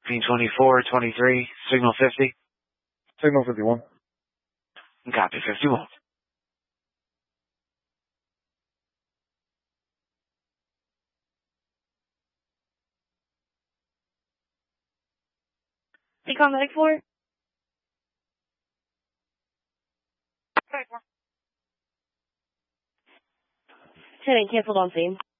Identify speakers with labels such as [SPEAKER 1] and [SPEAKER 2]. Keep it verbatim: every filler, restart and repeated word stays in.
[SPEAKER 1] P twenty-four, twenty-three, signal fifty.
[SPEAKER 2] Signal fifty-one.
[SPEAKER 1] Copy, fifty-one.
[SPEAKER 3] Decom Medic four. ten eight canceled on scene.